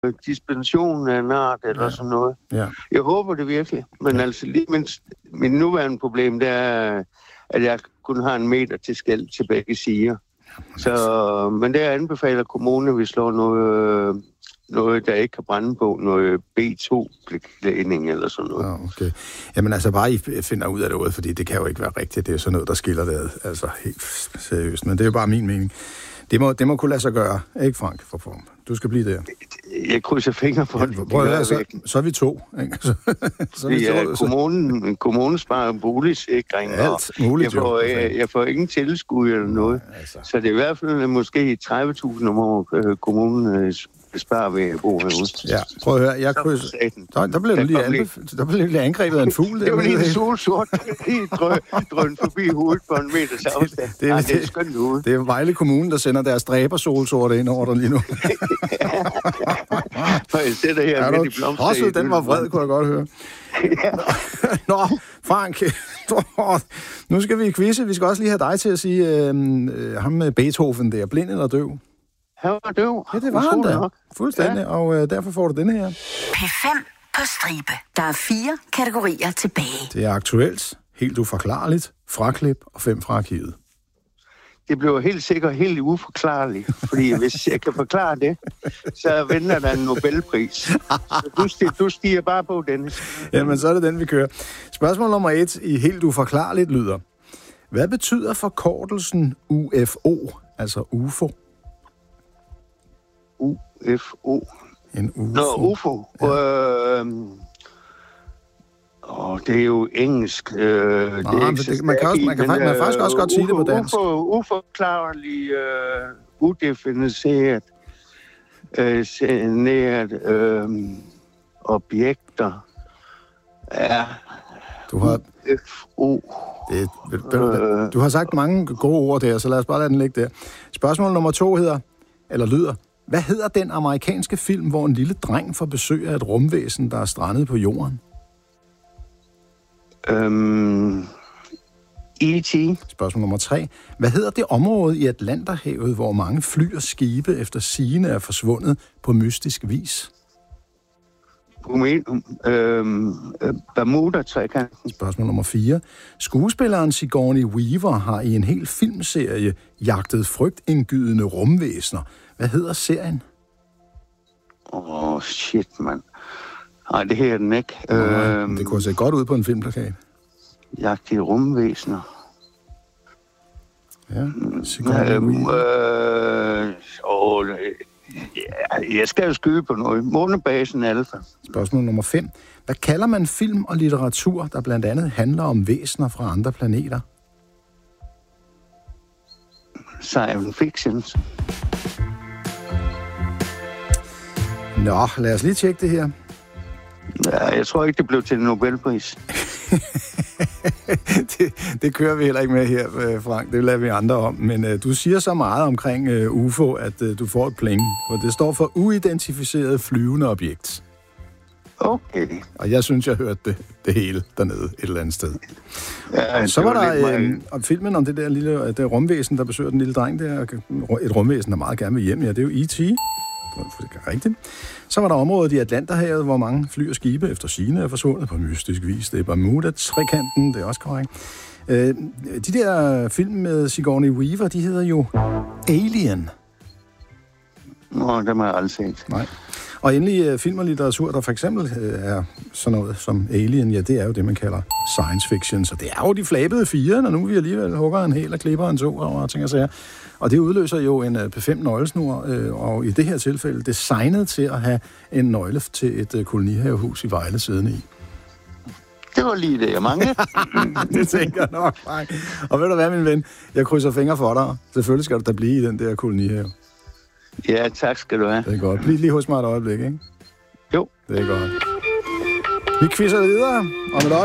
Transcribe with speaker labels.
Speaker 1: dispensation af en art eller sådan noget.
Speaker 2: Ja.
Speaker 1: Jeg håber det virkelig, men altså lige min nuværende problem, det er, at jeg kun har 1 meter til skel til begge sider. Så, men det anbefaler kommunen, at vi slår noget, der ikke kan brænde på, noget B2-beklædning eller sådan noget.
Speaker 2: Ja, okay. Jamen altså bare, I finder ud af det ud, fordi det kan jo ikke være rigtigt. Det er sådan noget, der skiller det ad, altså helt seriøst. Men det er jo bare min mening. Det må kunne lade sig gøre, ikke Frank, for form. Du skal blive der.
Speaker 1: Jeg krydser fingre for det.
Speaker 2: Så er vi 2. Ikke? Så er vi
Speaker 1: kommunen sparer boligsikring.
Speaker 2: Alt muligt,
Speaker 1: jeg får ingen tilskud eller noget. Altså. Så det er i hvert fald måske 30.000 om året, kommunen sparer ved at bo herude.
Speaker 2: Ja, prøv at høre. Jeg krydser... Der blev lige angrebet af en fugl.
Speaker 1: Det var lige en solsort, drøn forbi hovedet på 1 meters afstand. Det er skønt ude.
Speaker 2: Det er Vejle Kommune, der sender deres dræbersolsorte ind over dig lige nu.
Speaker 1: For jeg sætter her midt i blomster.
Speaker 2: Den var vred, kunne jeg godt høre. Nå, Frank, nu skal vi quizze. Vi skal også lige have dig til at sige, ham med Beethoven der, blind eller døv?
Speaker 1: Han var døv.
Speaker 2: Ja, det var han da. Fuldstændig, ja. Og derfor får du denne her.
Speaker 3: P5 på stribe. Der er 4 kategorier tilbage.
Speaker 2: Det er aktuelt, helt uforklarligt, fraklip og 5 fra arkivet.
Speaker 1: Det bliver helt sikkert helt uforklarligt, fordi hvis jeg kan forklare det, så venter der en Nobelpris. Så du stiger bare på, Dennis.
Speaker 2: Jamen, så er det den, vi kører. Spørgsmål nummer 1 i helt uforklarligt lyder. Hvad betyder forkortelsen UFO, altså UFO?
Speaker 1: UFO.
Speaker 2: En UFO.
Speaker 1: Nå, UFO. Ja. Det er jo engelsk.
Speaker 2: Man kan faktisk også godt sige det på dansk.
Speaker 1: Uforklarlig, udefiniceret, objekter. Ja.
Speaker 2: Du har...
Speaker 1: UFO.
Speaker 2: Du har sagt mange gode ord der, så lad os bare lade den ligge der. Spørgsmål nummer 2 lyder, hvad hedder den amerikanske film, hvor en lille dreng får besøg af et rumvæsen, der er strandet på jorden?
Speaker 1: E.T.
Speaker 2: Spørgsmål nummer 3. Hvad hedder det område i Atlanterhavet, hvor mange fly og skibe efter sigende er forsvundet på mystisk vis?
Speaker 1: Bermuda-trekanten.
Speaker 2: Spørgsmål nummer 4. Skuespilleren Sigourney Weaver har i en hel filmserie jagtet frygtindgydende rumvæsener. Hvad hedder serien?
Speaker 1: Shit, mand. Nej, det her er den ikke.
Speaker 2: Det kunne se godt ud på en filmplakat.
Speaker 1: Jagt i rumvæsener.
Speaker 2: Ja, Sigourney Weaver.
Speaker 1: Jeg skal jo skyde på noget. Månebasen Alpha.
Speaker 2: Spørgsmål nummer 5. Hvad kalder man film og litteratur, der blandt andet handler om væsener fra andre planeter?
Speaker 1: Science fiction.
Speaker 2: Nå, lad os lige tjekke det her.
Speaker 1: Ja, jeg tror ikke, det blev til en Nobelpris.
Speaker 2: det kører vi heller ikke med her, Frank. Det lader vi andre om. Men du siger så meget omkring UFO, at du får et pling. Og det står for uidentificeret flyvende objekt.
Speaker 1: Okay.
Speaker 2: Og jeg synes, jeg hørte det hele dernede et eller andet sted.
Speaker 1: Ja,
Speaker 2: så var der filmen om det der lille rumvæsen, der besøger den lille dreng der. Et rumvæsen, der meget gerne vil hjem. Ja, det er jo E.T. Det er rigtigt. Så var der området i Atlanterhavet, hvor mange fly og skibe efter sigende er forsvundet på mystisk vis. Det er Bermuda-trekanten, det er også korrekt. De der film med Sigourney Weaver, de hedder jo Alien.
Speaker 1: Nå, det har jeg aldrig set.
Speaker 2: Nej. Og endelig film og litteratur, der for eksempel er sådan noget som Alien, ja, det er jo det, man kalder science fiction. Så det er jo de flabede 4, når nu vi alligevel hugger en hel og klipper en 2 og ting og sager. Og det udløser jo en P5-nøglesnur, og i det her tilfælde designet til at have en nøgle til et kolonihavehus i Vejle siddende i.
Speaker 1: Det var lige det, jeg manglede.
Speaker 2: Det tænker jeg nok, Frank. Og ved du hvad, min ven? Jeg krydser fingre for dig. Selvfølgelig skal du da blive i den der kolonihave.
Speaker 1: Ja, tak skal du have.
Speaker 2: Det er godt. Bliv lige hos mig et øjeblik, ikke?
Speaker 1: Jo.
Speaker 2: Det er godt. Vi quizzer videre om et øjeblik.